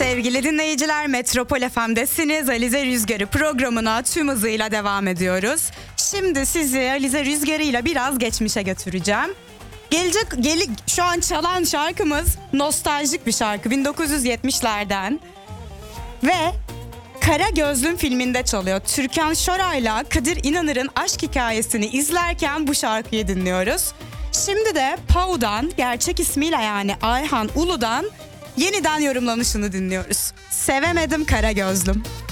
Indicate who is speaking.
Speaker 1: Sevgili dinleyiciler, Metropol FM'desiniz. Alize Rüzgarı programına tüm hızıyla devam ediyoruz. Şimdi sizi Alize Rüzgarı ile biraz geçmişe götüreceğim. Şu an çalan şarkımız nostaljik bir şarkı, 1970'lerden ve Kara Gözlüm filminde çalıyor. Türkan Şoray'la Kadir İnanır'ın aşk hikayesini izlerken bu şarkıyı dinliyoruz. Şimdi de Pau'dan, gerçek ismiyle yani Ayhan Ulu'dan yeniden yorumlanışını dinliyoruz. Sevemedim Kara Gözlüm.